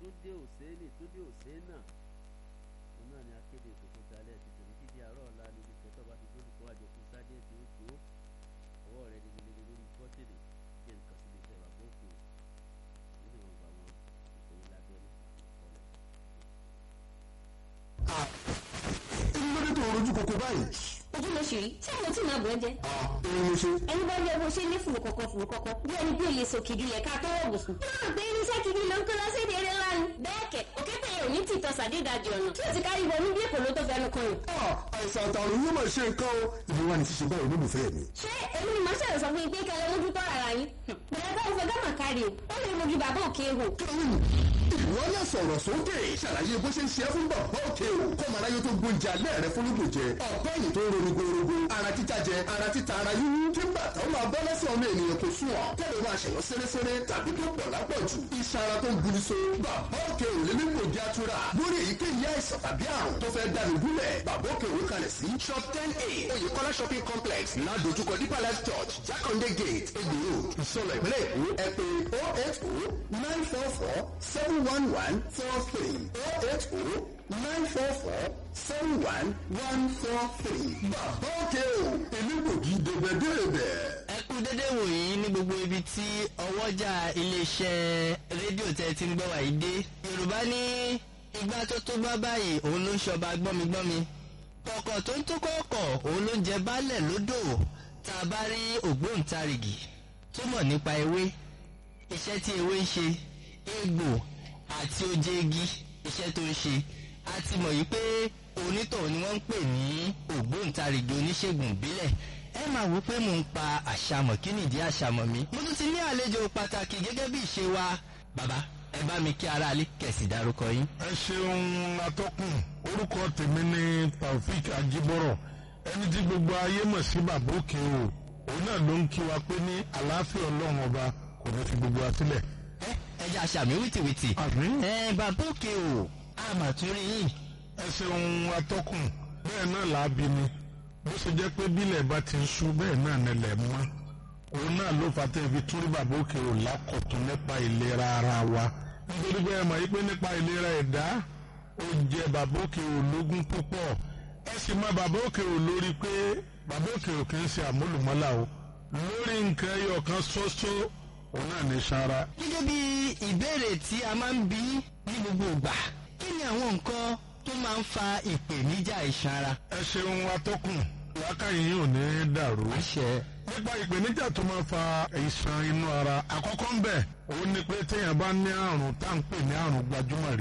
Túndé Òsénì Túndé Òsénà òun náà ni akéde ètò tó dalẹ̀ ti tòní títí àárọ̀ ọ̀la níbi kẹtọ́ bá ti gbólùkọ́ àjọkú sájẹ́ǹtì òjò ọwọ́ rẹ̀ ní líle lórí bọ́tìnì jẹ́ nǹkan sí iléeṣẹ́ bàbá òkè nínú wọn gbà wọn ìpèyí lábẹ́rẹ́ èmi lóde tó rojú kòkó báyìí. ojú ló ṣì rí tí àwọn tí màá bọ̀ ẹ́ jẹ́. èmi ló ṣe. ẹni bá rí ẹbí ṣe ní fùrùkọ̀kọ̀ bí ẹni bí olè sọ kìdí lẹ̀ ká tó wọ̀ bùsùn. yóò gbé irinṣẹ́ kìdí ló ń kó lọ sí èdè eré ńlá ni. bẹ́ẹ̀ kẹ̀ òkété yẹn ò ní tìtọ́ sàdédàjì ọ̀nà tí ó ti kárí wọnú bí èkó ló tó fẹnu kan yìí. àìsàn àtàrùn yóò máa ṣe nǹkan o. ìlú wa ni ṣíṣe báyìí olólùfẹ́ mi. ṣé èmi ni màá ṣẹlẹ̀ sọ fún yín pé kẹlẹ́ mójú tọ́ ara yín. bẹ̀rẹ̀ bá ìfẹ́ gàmà kárí o ó lè mojú bàbá òkè wò. ìwọ náà sọ̀rọ̀ sókè ṣàlàyé bó ṣe ń ṣe é fún bàbá òkè o. kọ́mọ aráyé tó gbóúnjẹ alẹ́ rẹ fún lóògùn jẹ. ọ̀pẹ́ yìí tó ń rorogorogo. ara títa jẹ ara títa ara yíyún. kí bàtà ó máa bọ́ lẹ́sẹ̀ ọmọ ènìyàn kò sún ọ̀. kẹ́lẹ́ máa ṣẹ̀yọ́ sẹ́rẹ́sẹ́rẹ́ tàbí tó pọ̀ lápọ̀jù. iṣan ara tó ń guni so. bàbá òkè ò lè ní gbòógì atura. lórí èyíkéyìí àìsàn tàbí àrùn tó fẹ́ dànù gúnlẹ̀. bàbá òkè òwe kalẹ̀ sí shop 10A Oyèkọ́lá shopping complex ládojúkọ Deeper Life Church Jakande Gate Egbò Road Ìsọ̀lọ̀ ìpínlẹ̀ Èkó ẹ pè 080-944-71143. bàbá òkè o elégbògi dèbẹ̀dèbẹ̀. ẹ kú dédé wòyí ní gbogbo ibi tí ọwọ́jà iléeṣẹ́ rédíò tẹ́ ti ń gbọ́ wàyí dé. Yorùbá ní igbá tó tó bá báyìí òun ló ń ṣọba gbọ́migbọ́mi. kọ̀kọ̀ tó ń tó kọ̀ọ̀kọ̀ òun ló ń jẹ baálẹ̀ lódò. tá a bá rí ògbóǹtarìgì tó mọ̀ nípa ewé iṣẹ́ tí ewé ń ṣe egbò àti oje igi iṣẹ́ tó ń ṣe a ti mọ̀ yìí pé onítọ̀hún ni wọ́n ń pè ní ògbóǹtarìgì oníṣègùn ìbílẹ̀. ẹ máa wò pé mò ń pa àṣàmọ̀ kí nìdí àṣàmọ̀ mi. mo tún ti ní àlejò pàtàkì gẹ́gẹ́ bí ìṣe wa. bàbá ẹ bá mi kí aráalé kẹ̀sì dárúkọ yín. ẹ ṣeun atọ́kùn orúkọ tèmi ní Taofik Ajibọrọ ẹni tí gbogbo ayé mọ̀ sí bàbá òkè o òun náà ló ń kí wa pé ní àlàáfíà ọlọ́run ọba kò ní fi gbogbo wa sílẹ̀. ẹ jẹ́ àṣàmì wìtìwìtì. bàbá òkè o àmàtúrí yìí. ẹ ṣeun atọ́kùn bẹ́ẹ̀ náà làábi ni bó ṣe jẹ́ pé bílẹ̀ bá ti ń ṣú bẹ́ẹ̀ náà nílẹ̀ mọ́ òun náà ló fà tẹ́ fi túrí bàbá òkè o lákọ̀tún nípa ìlera ara wa nítorí pé ẹ mọ̀ yí pé nípa ìlera ẹ̀dá ó jẹ bàbá òkè o lógún púpọ̀ ẹ sì mọ̀ bàbá òkè o lórí pé bàbá òkè o kì í ṣe àmúlùmọ́là o lórí nǹkan ẹyọ kan ṣoṣo òun náà ní sanra. gẹ́gẹ́ bí ìbéèrè tí a máa ń bí ní gbogbo ìgbà kí ni àwọn nǹkan tó máa ń fa ìpèníjà iṣan ara. ẹ ṣeun atọ́kùn làákàyè yìí ò ní dàrú. àṣẹ. nípa ìpèníjà tó máa fa iṣan inú ara àkọ́kọ́ ń bẹ̀ òun ni pé téèyàn bá ní àrùn tá à ń pè ní àrùn gbajúmọ̀ rí